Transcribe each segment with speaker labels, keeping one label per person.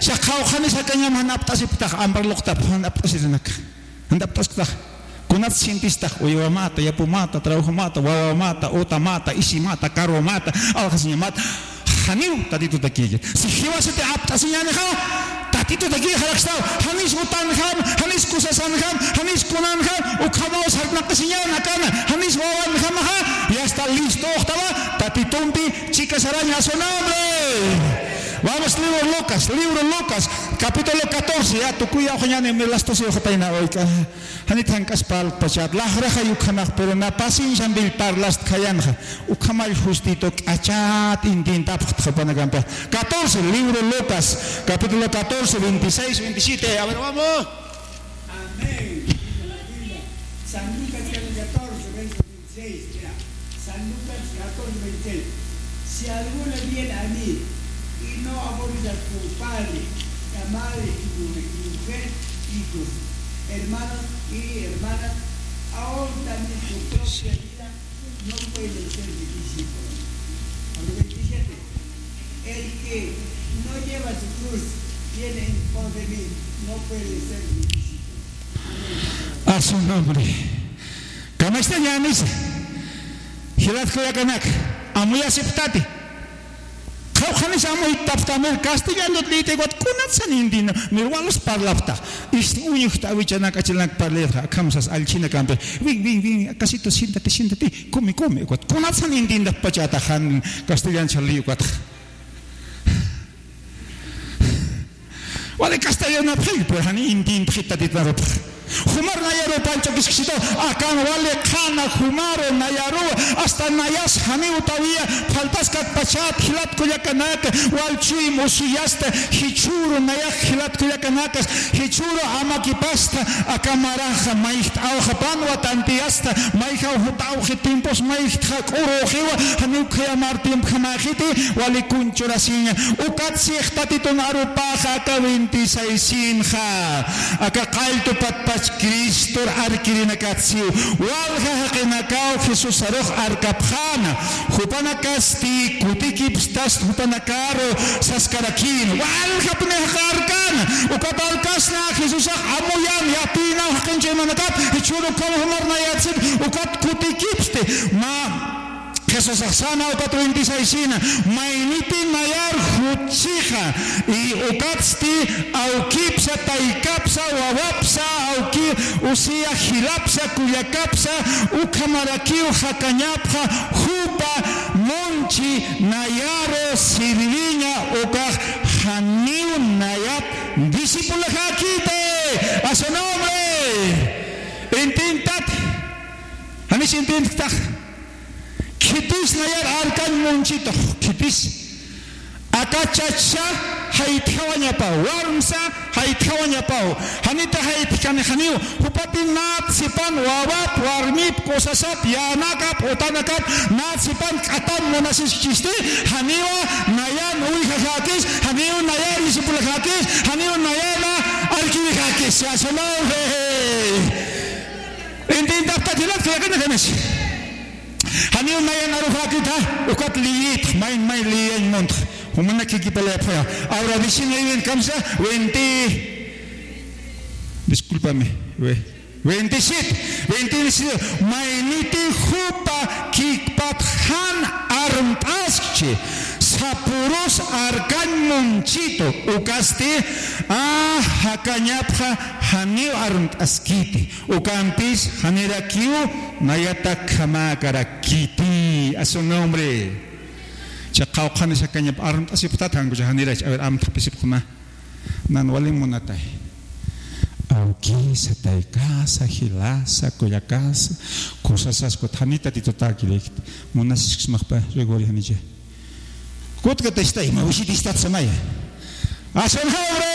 Speaker 1: shaqawqani sakañam hanaptasiptaq ambarluqta hanaptasirinaka hanaptasqtaq kunat sintistaq uywamata yapumata trabajumata wawamata utamata isimata karumata alqasiñamata haniw tatito takiya si hiwasite aptasiñaneqa tatito takiya halaqstaw hanis utanqam hanis kusasanqam hanis kunanqam uqhamaus harnaqasiñanakana hanis wawanqamaqa ya está listo octava tatitumpi chicas arañas su nombre. Vamos, libro Lucas, capítulo 14. Ya tu cuya oñane me las tosi ojataina oika. Hanitan kaspal pachat la raja yukanak pero na pasin jambil parlas kayanja. Ukamal justito achat indin tapat kapanagampa. 14, libro Lucas, capítulo 14, 26, 27. A ver, vamos.
Speaker 2: Amén. San Lucas 14, 26. San Lucas 14, 26. Si alguno viene a mí y no aborrece a su padre, a madre y mujer, hijos, hermanos y hermanas, aún también su propia vida, no puede ser mi discípulo. Al 27. El que no lleva su cruz, viene en pos de mí, no puede ser mi discípulo.
Speaker 1: A su nombre. ¿Cómo está Yanis? Hilat Koyakanak. Amuy aceptate. Kauhanis amuy taptamel castellano lite got kunatsan indina. Mirwalos parlapta. Ist uyuhta wichanak achilanak parleja. Kamsas alchina campe. Ving. Casito siéntate. Come. Got kunatsan indina pachata han castellano chaliu got. Wale castellano pil pues hani indin pita ditnarop. Humar nayaro pancho kisito akan wale khana humaro nayaro hasta nayas hani utawia faltas kat pachat hilat kuyakanak wal chui musuyasta hichuro nayak hilat kuyakanakas hichuro amaki pasta akamaraja maicht auja panwa tantiasta maicha hutau hitimpos maicht hakuro hiwa hani kuyamar tim khamahiti wale kunchurasinya ukat sihtatiton arupaja aka 26 aka qailtu pat Cristo arkirinakatsiu walha hakinakaw Jesus aroh arkapkhana hupanakasti kutikipstas hupanakaro saskarakin walha pneharkana ukatalkasna Jesus amoyan yatina hakinchemanakat ichuru kamhumar nayatsit ukat kutikipste ma Jesús asana ukat 26 mainiti nayar hutsija y ukatsti aukipsa taikapsa wawapsa auki usia hilapsa kuyakapsa ukamarakiu hakanyapja hupa monchi nayaro sirviña ukaj haniu nayap discípulo hakite a su nombre intintat hanis intintat Kitis nayar arkan munchito kitis akachacha haithawanya pa warmsa haithawanya pa hanita haithkane haniu hupatin nat sipan wawat warmip kosasat yanakap otanakat nat sipan katam monasis chiste haniwa nayan ui hakis haniu nayar isipul hakis haniu nayana arkivi hakis ya salave intin daptatilat kayakana kames Hani unayan arufakita ukat liit main liyan mont humana kikipalepa ahora dicen ahí kamsa 20 discúlpame 27 mainiti hupa kikpathan armtasche sapuros arkan monchito ukaste hakanyapha hani armtaskiti ukampis hanerakiu nayatak hamakarakiti a su nombre chaqawqani sakanyap armtasiptat hangu hanirach a ver amtapisip kuma nan waling munatay auki satay casa hilasa kuyakasa kusasas kuthanita titotakilek munasis mahpa regori hanije Kutka testa ima usiti stat samaya. Asan haure.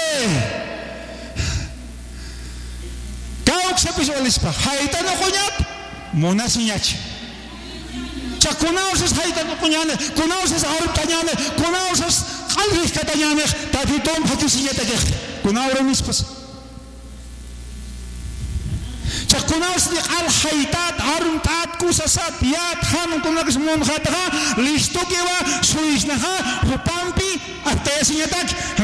Speaker 1: Kauk sa visualispa. Haita no kunyat. Muna sinyach. Chakunausas haita no kunyane. Kunausas arut tanyane. Kunausas kalrih katanyane. Tatitom hakisiyatakeh. Kunaura mispas. Chakunaus di al haitat arum tat kusasat yat han kunakas mon khataha listo kewa suisnaha hupampi ataya sinyatak